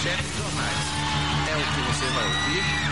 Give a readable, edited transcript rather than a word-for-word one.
Manchetes Jornais. É o que você vai ouvir